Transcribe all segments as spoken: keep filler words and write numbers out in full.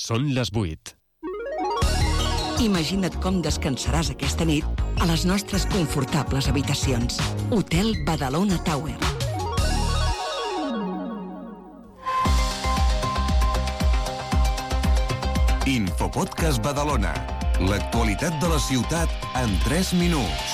Són les vuit. Imagina't com descansaràs aquesta nit a les nostres confortables habitacions. Hotel Badalona Tower. Infopodcast Badalona. L'actualitat de la ciutat en tres minuts.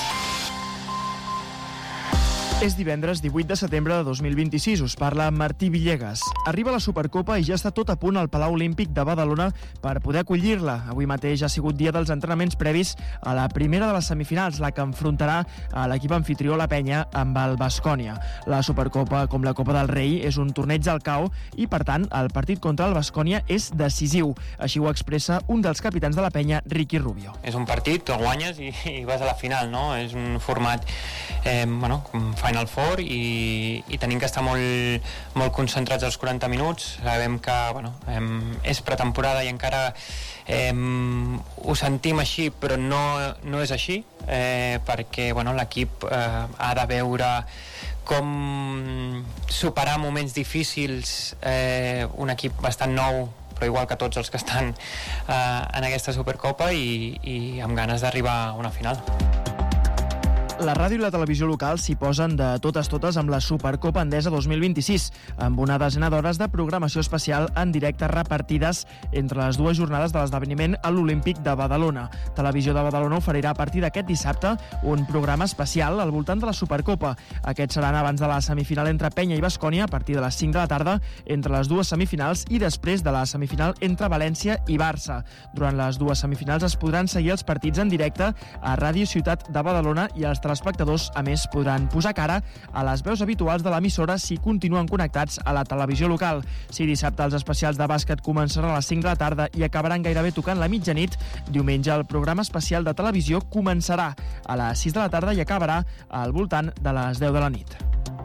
És divendres divuit de setembre de dos mil vint-i-sis. Us parla Martí Villegas. Arriba la Supercopa i ja està tot a punt al Palau Olímpic de Badalona per poder acollir-la. Avui mateix ha sigut dia dels entrenaments previs a la primera de les semifinals, la que enfrontarà a l'equip anfitrió la Penya amb el Baskonia. La Supercopa, com la Copa del Rei, és un torneig al cau i, per tant, el partit contra el Baskonia és decisiu. Així ho expressa un dels capitans de la Penya, Ricky Rubio. És un partit, tu guanyes i, i vas a la final, no? És un format, eh, bueno, Final Four i, i tenim que estar molt, molt concentrats als quaranta minuts. Sabem que bueno, eh, és pretemporada i encara eh, ho sentim així, però no, no és així, eh, perquè bueno, l'equip eh, ha de veure com superar moments difícils, eh, un equip bastant nou, però igual que tots els que estan eh, en aquesta Supercopa i, i amb ganes d'arribar a una final. La ràdio i la televisió local s'hi posen de totes totes amb la Supercopa Endesa dos mil vint-i-sis, amb una desena d'hores de programació especial en directe repartides entre les dues jornades de l'esdeveniment a l'Olímpic de Badalona. Televisió de Badalona oferirà a partir d'aquest dissabte un programa especial al voltant de la Supercopa. Aquests seran abans de la semifinal entre Penya i Baskonia a partir de les cinc de la tarda, entre les dues semifinals i després de la semifinal entre València i Barça. Durant les dues semifinals es podran seguir els partits en directe a Ràdio Ciutat de Badalona i els espectadors, a més, podran posar cara a les veus habituals de l'emissora si continuen connectats a la televisió local. Si dissabte els especials de bàsquet començaran a les cinc de la tarda i acabaran gairebé tocant la mitjanit, diumenge el programa especial de televisió començarà a les sis de la tarda i acabarà al voltant de les deu de la nit.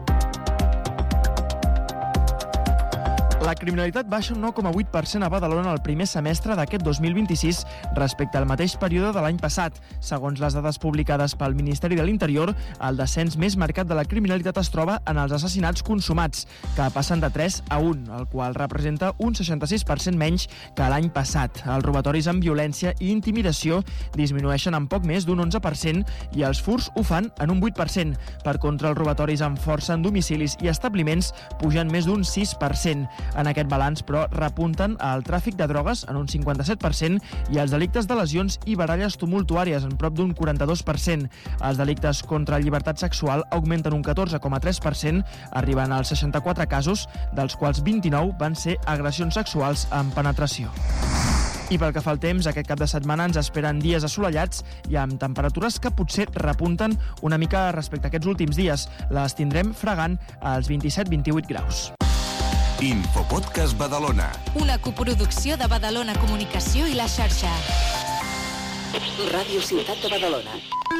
La criminalitat baixa un nou coma vuit per cent a Badalona el primer semestre d'aquest dos mil vint-i-sis respecte al mateix període de l'any passat. Segons les dades publicades pel Ministeri de l'Interior, el descens més marcat de la criminalitat es troba en els assassinats consumats, que passen de tres a un, el qual representa un seixanta-sis per cent menys que l'any passat. Els robatoris amb violència i intimidació disminueixen en poc més d'un onze per cent i els furts ho fan en un vuit per cent. Per contra, els robatoris amb força en domicilis i establiments pugen més d'un sis per cent. En aquest balanç, però, repunten el tràfic de drogues en un cinquanta-set per cent i els delictes de lesions i baralles tumultuàries en prop d'un quaranta-dos per cent. Els delictes contra la llibertat sexual augmenten un catorze coma tres per cent, arribant als seixanta-quatre casos, dels quals vint-i-nou van ser agressions sexuals amb penetració. I pel que fa al temps, aquest cap de setmana ens esperen dies assolellats i amb temperatures que potser repunten una mica respecte a aquests últims dies. Les tindrem fregant als vint-i-set a vint-i-vuit graus. Infopodcast Badalona. Una coproducció de Badalona Comunicació i la xarxa. Ràdio Ciutat de Badalona.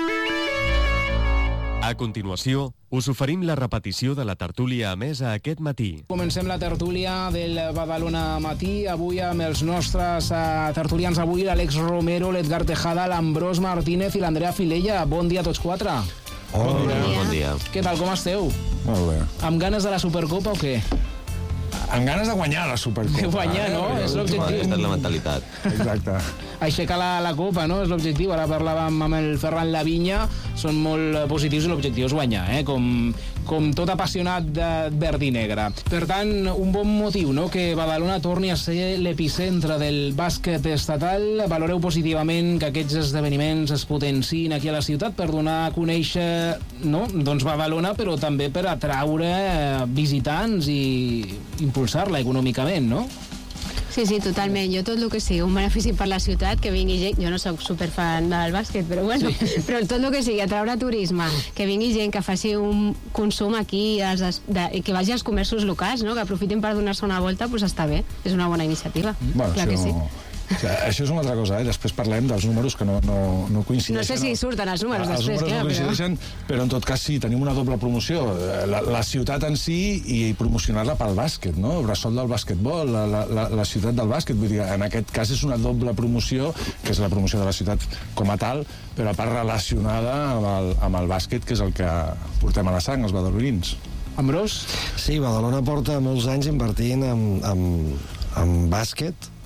A continuació, us oferim la repetició de la tertúlia emesa aquest matí. Comencem la tertúlia del Badalona Matí, avui amb els nostres uh, tertulians avui, l'Àlex Romero, l'Edgar Tejada, l'Ambrós Martínez i l'Andrea Filella. Bon dia a tots quatre. Bon, bon dia. Bon dia. Què tal, com esteu? Molt bé. Amb ganes de la Supercopa o què? Amb ganes de guanyar la Supercopa. De guanyar, no? Eh? És l'objectiu. Aquesta és la mentalitat. Exacte. Aixecar la, la copa, no? És l'objectiu. Ara parlàvem amb el Ferran Lavinya, són molt positius i l'objectiu és guanyar, eh? Com, com tot apassionat de verd i negre. Per tant, un bon motiu, no? Que Badalona torni a ser l'epicentre del bàsquet estatal. Valoreu positivament que aquests esdeveniments es potenciïn aquí a la ciutat per donar a conèixer, no? Doncs Badalona, però també per atraure visitants i impulsar-la econòmicament, no? Sí, sí, totalment. Jo tot el que sigui un benefici per la ciutat, que vingui gent, jo no soc superfan del bàsquet, però bueno, sí. Però tot el que sigui atraure turisme, que vingui gent que faci un consum aquí, de, de, que vagi als comerços locals, no? Que aprofitin per donar-se una volta, doncs està bé, és una bona iniciativa. Bueno, clar això... que sí. O sigui, això és una altra cosa, eh? Després parlem dels números que no, no, no coincideixen. No sé si surten els números els després, números clar, no coincideixen, però... però en tot cas sí, tenim una doble promoció, la, la ciutat en si i promocionar-la pel bàsquet, no? El bressol del bàsquetbol, la, la, la ciutat del bàsquet, vull dir, en aquest cas és una doble promoció, que és la promoció de la ciutat com a tal, però a part relacionada amb el, amb el bàsquet, que és el que portem a la sang, els badalonins. Ambrós? Sí, Badalona porta molts anys invertint en, en, en bàsquet,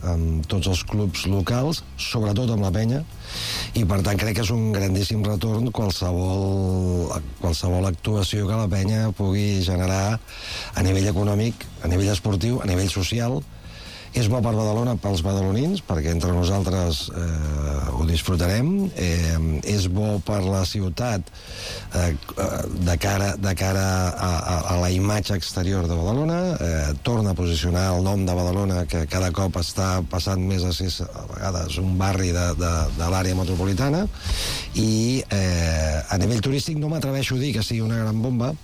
amb tots els clubs locals, sobretot amb la penya, i per tant crec que és un grandíssim retorn qualsevol, qualsevol actuació que la penya pugui generar a nivell econòmic, a nivell esportiu, a nivell social. És bo per Badalona, pels badalonins, perquè entre nosaltres eh, ho disfrutarem. Eh, és bo per la ciutat eh, de cara, de cara a, a, a la imatge exterior de Badalona. Eh, torna a posicionar el nom de Badalona, que cada cop està passant més a ser a vegades un barri de, de, de l'àrea metropolitana. I eh, a nivell turístic no m'atreveixo a dir que sigui una gran bomba,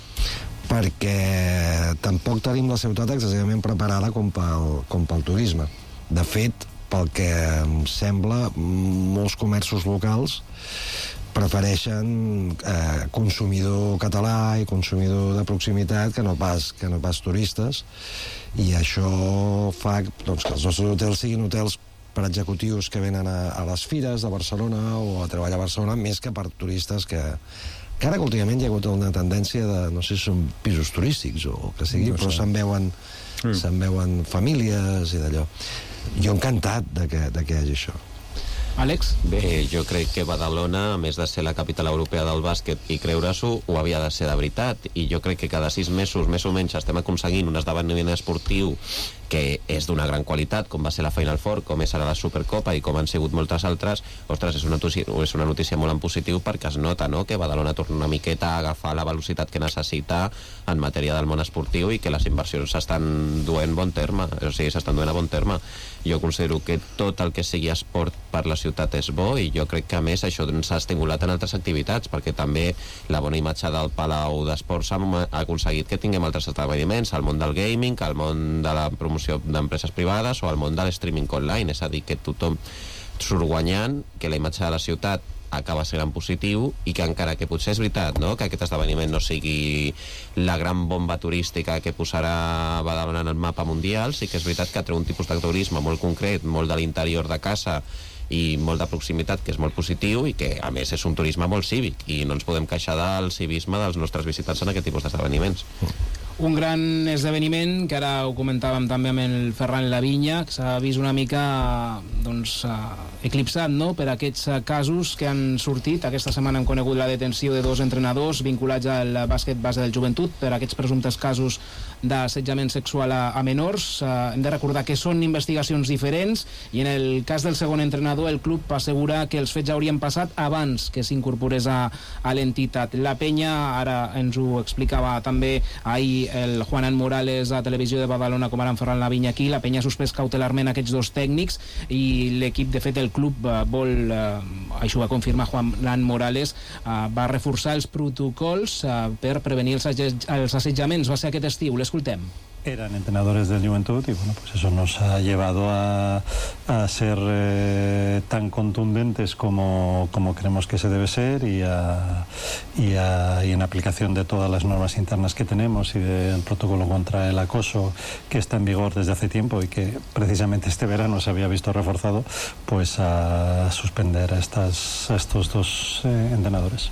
perquè tampoc tenim la ciutat excessivament preparada com pel, com pel turisme. De fet, pel que em sembla, molts comerços locals prefereixen eh, consumidor català i consumidor de proximitat que no pas, que no pas turistes, i això fa doncs, que els nostres hotels siguin hotels per executius que venen a, a les fires de Barcelona o a treballar a Barcelona, més que per turistes que que ara últimament hi ha hagut una tendència de, no sé si són pisos turístics o el que sigui, no sé, però se'n veuen, mm. se'n veuen famílies i d'allò. Jo encantat de que, de que hi hagi això. Àlex? Bé, jo crec que Badalona, a més de ser la capital europea del bàsquet i creure-s'ho, ho havia de ser de veritat. I jo crec que cada sis mesos, més o menys, estem aconseguint un esdeveniment esportiu que és d'una gran qualitat, com va ser la Final Four, com és ara la Supercopa i com han sigut moltes altres. Ostres, és una notícia, és una notícia molt en positiu, perquè es nota, no?, que Badalona torna una miqueta a agafar la velocitat que necessita en matèria del món esportiu i que les inversions s'estan duent bon terme, o sigui, s'estan duent a bon terme. Jo considero que tot el que sigui esport per la ciutat és bo, i jo crec que a més això s'ha estimulat en altres activitats, perquè també la bona imatge del Palau d'Esports ha aconseguit que tinguem altres esdeveniments al món del gaming, al món de la promoció d'empreses privades o al món de l'streaming online, és a dir, que tothom surt guanyant, que la imatge de la ciutat acaba sent en positiu, i que encara que potser és veritat, no?, que aquest esdeveniment no sigui la gran bomba turística que posarà Badalona en el mapa mundial, sí que és veritat que treu un tipus de turisme molt concret, molt de l'interior de casa i molt de proximitat, que és molt positiu, i que a més és un turisme molt cívic, i no ens podem queixar del civisme dels nostres visitants en aquest tipus d'esdeveniments. Un gran esdeveniment, que ara ho comentàvem també amb el Ferran Lavinya, que s'ha vist una mica doncs, eclipsat, no?, per aquests casos que han sortit. Aquesta setmana hem conegut la detenció de dos entrenadors vinculats al bàsquet base del Joventut per aquests presumptes casos d'assetjament sexual a, a menors. Uh, hem de recordar que són investigacions diferents, i en el cas del segon entrenador el club assegura que els fets haurien passat abans que s'incorporés a, a l'entitat. La penya, ara ens ho explicava també ahir el Juanan Morales a Televisió de Badalona, com ara en Ferran Lavinya aquí, la penya ha suspès cautelarment aquests dos tècnics, i l'equip, de fet el club uh, vol, uh, això va confirmar Juanan Morales, uh, va reforçar els protocols uh, per prevenir els, els assetjaments. Va ser aquest estiu, l'escoltem. Eran entrenadores del Juventud y bueno, pues eso nos ha llevado a, a ser eh, tan contundentes como, como creemos que se debe ser, y, a, y, a, y en aplicación de todas las normas internas que tenemos y del protocolo contra el acoso que está en vigor desde hace tiempo y que precisamente este verano se había visto reforzado, pues a suspender a, estas, a estos dos eh, entrenadores.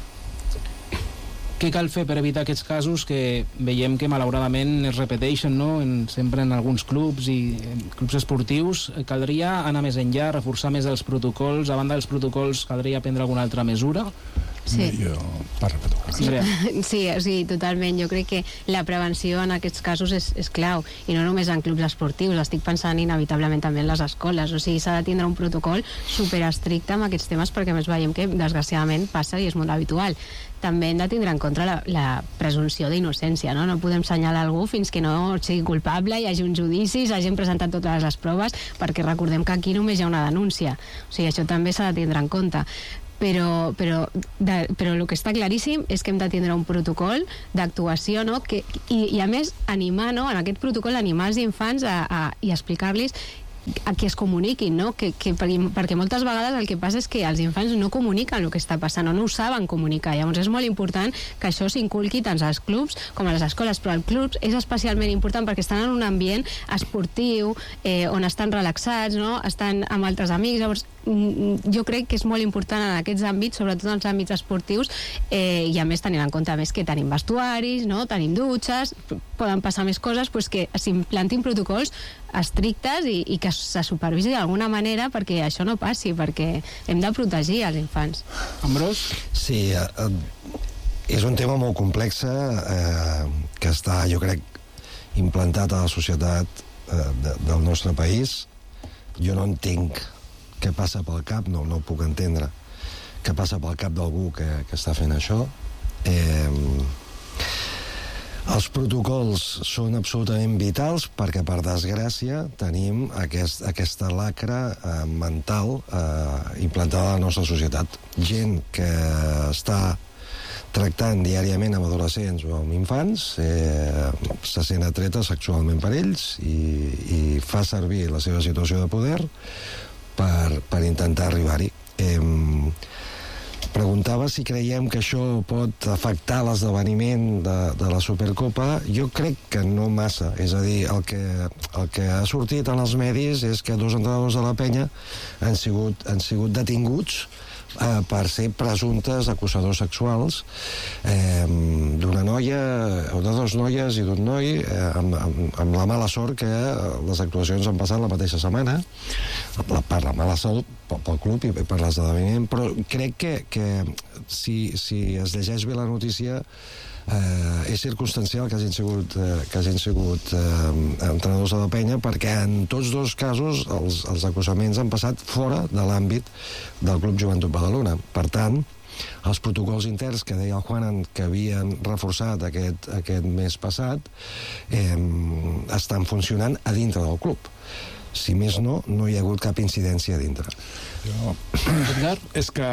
Què cal fer per evitar aquests casos que veiem que malauradament es repeteixen, no?, en, sempre en alguns clubs i en clubs esportius? Caldria anar més enllà, reforçar més els protocols? A banda dels protocols, caldria prendre alguna altra mesura? Sí. Jo, parla per tu. Sí, sí, sí, totalment. Jo crec que la prevenció en aquests casos és, és clau, i no només en clubs esportius, estic pensant inevitablement també en les escoles. O sigui, s'ha de tindre un protocol superestricte amb aquests temes, perquè més veiem que desgraciadament passa i és molt habitual. També hem de tindre en compte la, la presumpció d'innocència, no? No podem assenyalar algú fins que no sigui culpable, hi hagi un judici, s'hagin presentat totes les proves, perquè recordem que aquí només hi ha una denúncia. O sigui, això també s'ha de tindre en compte. Però, però, de, però el que està claríssim és que hem de tindre un protocol d'actuació, no? Que, i, i a més animar, no? En aquest protocol animar els infants a, a, i explicar-los a que es comuniquin, no? Que, que, perquè moltes vegades el que passa és que els infants no comuniquen el que està passant, o no ho saben comunicar. Llavors és molt important que això s'inculqui tant als clubs com a les escoles, però als clubs és especialment important perquè estan en un ambient esportiu, eh, on estan relaxats, no? Estan amb altres amics. Llavors jo crec que és molt important en aquests àmbits, sobretot en els àmbits esportius, eh, i a més tenint en compte a més que tenim vestuaris, no? Tenim dutxes, poden passar més coses, pues que s'implantin protocols estrictes i, i que se supervisi d'alguna manera perquè això no passi, perquè hem de protegir els infants. Ambrós? Sí, eh, és un tema molt complex eh, que està, jo crec, implantat a la societat eh, de, del nostre país. Jo no entenc què passa pel cap, no, no ho puc entendre, què passa pel cap d'algú que, que està fent això. Eh, els protocols són absolutament vitals perquè, per desgràcia, tenim aquest, aquesta lacra eh, mental eh, implantada a la nostra societat. Gent que està tractant diàriament amb adolescents o amb infants, eh, se sent atreta sexualment per ells i, i fa servir la seva situació de poder per, per intentar arribar-hi. Eh, preguntava si creiem que això pot afectar l'esdeveniment de, de la Supercopa. Jo crec que no massa. És a dir, el que, el que ha sortit en els medis és que dos entrenadors de la Penya han sigut, han sigut detinguts Eh, per ser presumptes acusadors sexuals eh, d'una noia o de dos noies i d'un noi eh, amb, amb, amb la mala sort que les actuacions han passat la mateixa setmana, per la mala sort pel club i per l'esdeveniment, però crec que, que si, si es llegeix bé la notícia Eh, és circumstancial que hagin sigut, eh, que hagin sigut eh, entrenadors de la Penya, perquè en tots dos casos els, els acusaments han passat fora de l'àmbit del Club Joventut Badalona. Per tant, els protocols interns que deia el Juanan que havien reforçat aquest, aquest mes passat eh, estan funcionant a dintre del club. Si més no, no hi ha hagut cap incidència a dintre. Jo... és que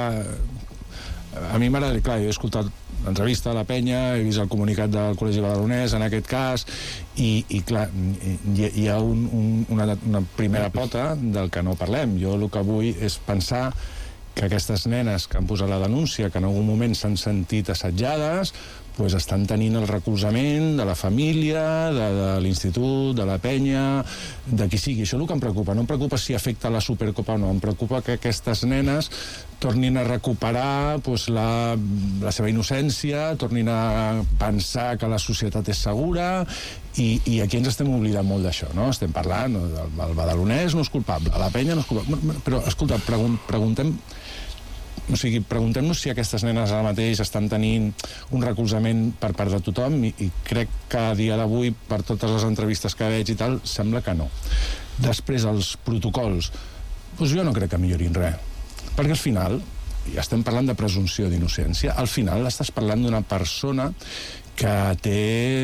a mi m'agrada, clar, jo he escoltat l'entrevista a la Penya, he vist el comunicat del Col·legi Badalonès en aquest cas i, i clar, hi, hi ha un, un, una, una primera pota del que no parlem. Jo el que vull és pensar que aquestes nenes que han posat la denúncia, que en algun moment s'han sentit assetjades, pues estan tenint el recolzament de la família, de, de l'institut, de la Penya, de qui sigui. Això és el que em preocupa. No em preocupa si afecta la Supercopa o no. Em preocupa que aquestes nenes tornin a recuperar pues, la, la seva innocència, tornin a pensar que la societat és segura, i, i aquí ens estem oblidant molt d'això, no? Estem parlant, el, el badalonès no és culpable, la Penya no és culpable. Però, escolta, pregun, preguntem... O sigui, preguntem-nos si aquestes nenes ara mateix estan tenint un recolzament per part de tothom i, i crec que a dia d'avui, per totes les entrevistes que veig i tal, sembla que no. Després, els protocols, doncs jo no crec que millorin res. Perquè al final, ja estem parlant de presumpció d'innocència, al final estàs parlant d'una persona que té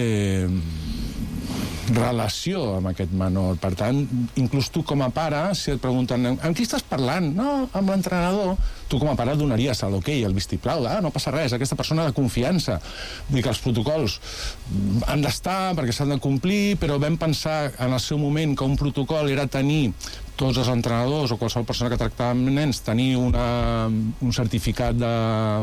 relació amb aquest menor. Per tant, inclús tu com a pare, si et pregunten amb qui estàs parlant? No, amb l'entrenador. Tu com a pare donaries l'okei, el vistiplau, ah, no passa res, aquesta persona de confiança. Vull dir que els protocols han d'estar perquè s'han de complir, però vam pensar en el seu moment que un protocol era tenir tots els entrenadors o qualsevol persona que tractava amb nens tenir una, un certificat de...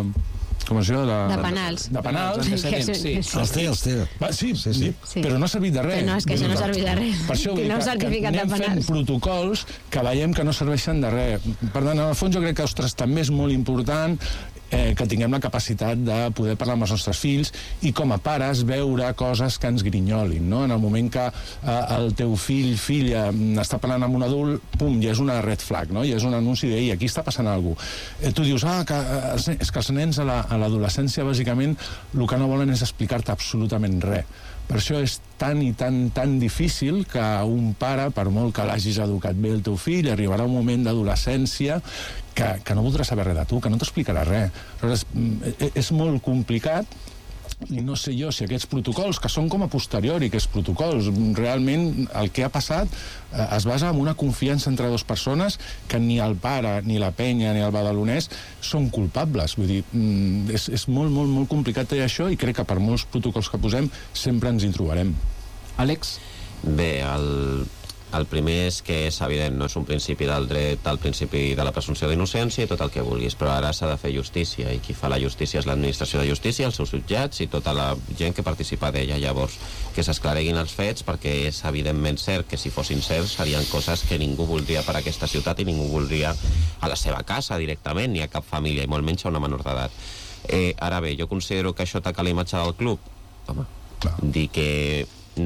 com es diu? De, de penals. De penals. Sí, sí, sí. Els té, els té. Va, sí, sí, sí, sí, però no ha servit de res. Però no, és que això no ha servit de res. Per això vull dir que, que anem fent protocols que veiem que no serveixen de res. Per tant, en el fons jo crec que, ostres, també és molt important eh, que tinguem la capacitat de poder parlar amb els nostres fills i com a pares veure coses que ens grinyolin, no? En el moment que eh, el teu fill, filla, està parlant amb un adult, pum, ja és una red flag, no? Ja és un anunci de, aquí està passant alguna cosa. Eh, tu dius, ah, que, eh, és que els nens a la, a l'adolescència, bàsicament, el que no volen és explicar-te absolutament res. Per això és tan i tan, tan difícil que un pare, per molt que l'hagis educat bé el teu fill, arribarà un moment d'adolescència que, que no voldrà saber res de tu, que no t'explicarà res. Aleshores, és molt complicat i no sé jo si aquests protocols, que són com a posteriori, que és protocols, realment el que ha passat eh, es basa en una confiança entre dues persones que ni el pare, ni la Penya, ni el badalonès són culpables. Vull dir, és, és molt, molt, molt complicat fer això i crec que per molts protocols que posem sempre ens hi trobarem. Àlex? Bé, el, el primer és que és evident, no és un principi del dret al principi de la presumpció d'innocència i tot el que vulguis, però ara s'ha de fer justícia i qui fa la justícia és l'administració de justícia, els seus jutjats i tota la gent que participa d'ella. Llavors, que s'esclareguin els fets perquè és evidentment cert que si fossin certs serien coses que ningú voldria per a aquesta ciutat i ningú voldria a la seva casa directament, ni a cap família, i molt menys a una menor d'edat. Eh, ara bé, jo considero que això ataca la imatge del club. Home, dir que no.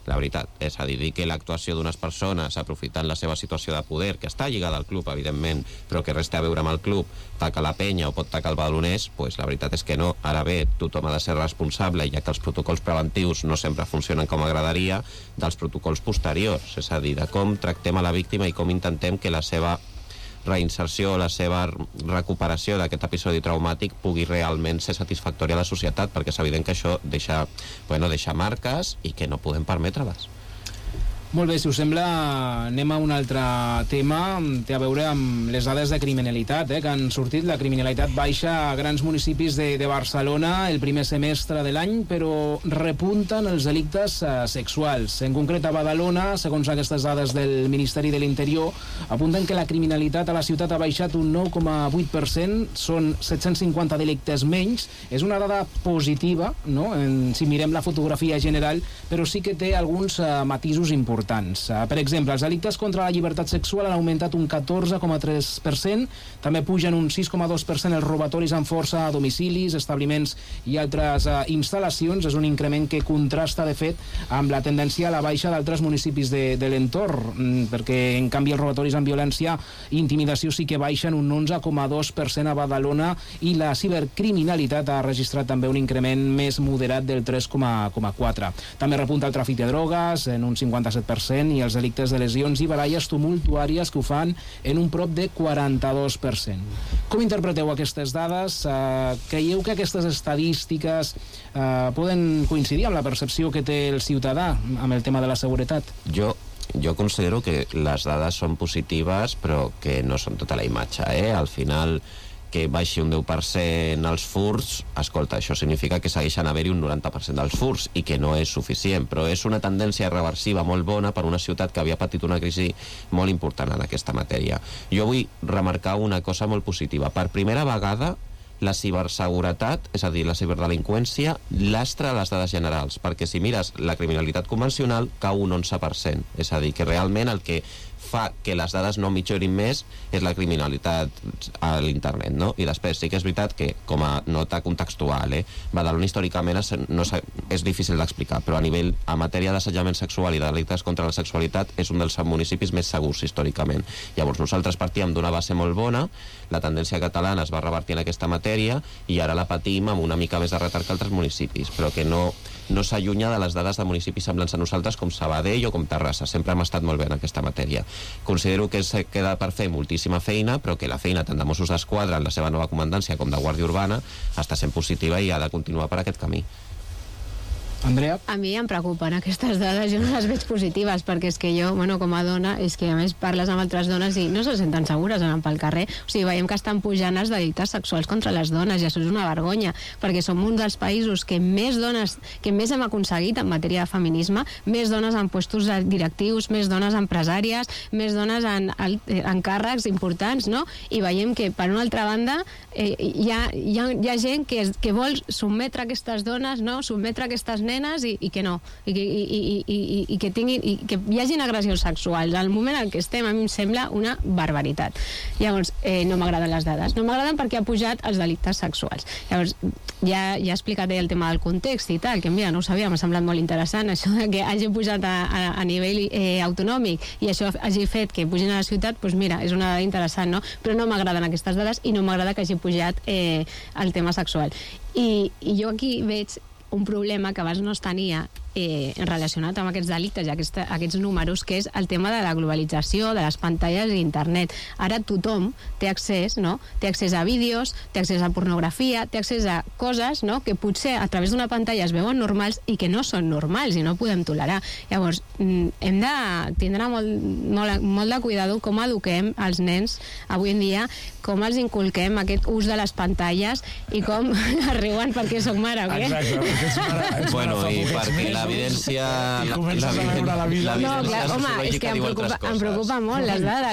la veritat. És a dir, dir que l'actuació d'unes persones aprofitant la seva situació de poder, que està lligada al club, evidentment, però que res té a veure amb el club, taca la penya o pot tacar el badalonès, pues la veritat és que no. Ara bé, tothom ha de ser responsable, ja que els protocols preventius no sempre funcionen com agradaria, dels protocols posteriors, és a dir, de com tractem a la víctima i com intentem que la seva reinserció, la seva recuperació d'aquest episodi traumàtic pugui realment ser satisfactòria a la societat, perquè és evident que això deixa, bueno, deixa marques i que no podem permetre-les. Molt bé, si us sembla, anem a un altre tema. Té a veure amb les dades de criminalitat eh, que han sortit. La criminalitat baixa a grans municipis de, de Barcelona el primer semestre de l'any, però repunten els delictes eh, sexuals. En concret, a Badalona, segons aquestes dades del Ministeri de l'Interior, apunten que la criminalitat a la ciutat ha baixat un nou coma vuit per cent, són set-cents cinquanta delictes menys. És una dada positiva, no?, en, si mirem la fotografia general, però sí que té alguns eh, matisos importants. Per exemple, els delictes contra la llibertat sexual han augmentat un catorze coma tres per cent, també pugen un sis coma dos per cent els robatoris amb força a domicilis, establiments i altres uh, instal·lacions. És un increment que contrasta, de fet, amb la tendència a la baixa d'altres municipis de, de l'entorn, mm, perquè, en canvi, els robatoris amb violència i intimidació sí que baixen un onze coma dos per cent a Badalona, i la cibercriminalitat ha registrat també un increment més moderat del tres coma quatre. També repunta el tràfic de drogues en un cinquanta-set per cent i els delictes de lesions i baralles tumultuàries, que ho fan en un prop de quaranta-dos per cent. Com interpreteu aquestes dades? Uh, creieu que aquestes estadístiques uh, poden coincidir amb la percepció que té el ciutadà amb el tema de la seguretat? Jo Jo considero que les dades són positives, però que no són tota la imatge, eh? Al final, que baixi un deu per cent els furts, escolta, això significa que segueixen haver-hi un noranta per cent dels furts i que no és suficient, però és una tendència reversiva molt bona per una ciutat que havia patit una crisi molt important en aquesta matèria. Jo vull remarcar una cosa molt positiva. Per primera vegada, la ciberseguretat, és a dir, la ciberdelinqüència, lastra les dades generals, perquè si mires la criminalitat convencional, cau un onze per cent. És a dir, que realment el que fa que les dades no mitjorin més és la criminalitat a l'internet, no? I després sí que és veritat que, com a nota contextual, eh, Badalona històricament és, no, és difícil d'explicar, però a nivell, a matèria d'assetjament sexual i de delictes contra la sexualitat, és un dels municipis més segurs històricament. Llavors nosaltres partíem d'una base molt bona, la tendència catalana es va revertir en aquesta matèria i ara la patim amb una mica més de retard que altres municipis, però que no, no s'allunya de les dades de municipis semblants a nosaltres com Sabadell o com Terrassa. Sempre hem estat molt bé en aquesta matèria. Considero que se queda per fer moltíssima feina, però que la feina tant de Mossos d'Esquadra en la seva nova comandància com de Guàrdia Urbana està sent positiva i ha de continuar per aquest camí. Andrea? A mi em preocupen aquestes dades, jo no les veig positives, perquè és que jo, bueno, com a dona, és que a més parles amb altres dones i no se senten segures anant pel carrer. O sigui, veiem que estan pujant els delictes sexuals contra les dones, i això és una vergonya, perquè som un dels països que més dones, que més hem aconseguit en matèria de feminisme, més dones en puestos directius, més dones empresàries, més dones en, en càrrecs importants, no? I veiem que, per una altra banda, eh, hi, ha, hi, ha, hi ha gent que, que vol sotmetre aquestes dones, no? Sotmetre aquestes nenes, I, i que no, i que, i, i, i, i que tinguin, i que hi hagin agressions sexuals. Al moment en què estem, a mi em sembla una barbaritat. Llavors, eh, no m'agraden les dades. No m'agraden perquè ha pujat els delictes sexuals. Llavors, ja, ja explicaré el tema del context i tal, que mira, no ho sabia, m'ha semblat molt interessant això de que hagi pujat a, a, a nivell eh, autonòmic i això hagi fet que pugin a la ciutat, doncs mira, és una dada interessant, no? Però no m'agraden aquestes dades i no m'agrada que hagi pujat eh, el tema sexual. I, i jo aquí veig un problema que abans no es tenia eh, relacionat amb aquests delictes i aquesta, aquests números, que és el tema de la globalització, de les pantalles i internet. Ara tothom té accés, no? Té accés a vídeos, té accés a pornografia, té accés a coses, no?, que potser a través d'una pantalla es veuen normals i que no són normals i no podem tolerar. Llavors, hem de tindre molt, molt, molt de cuidado com eduquem els nens avui en dia, com els inculquem aquest ús de les pantalles i com arriben perquè soc mare, o què? Exacte, perquè ets mare, ets bueno, mare i perquè l'evidència... I comences a veure la vida... No, clar, home, és que em preocupa, em preocupa molt les dades.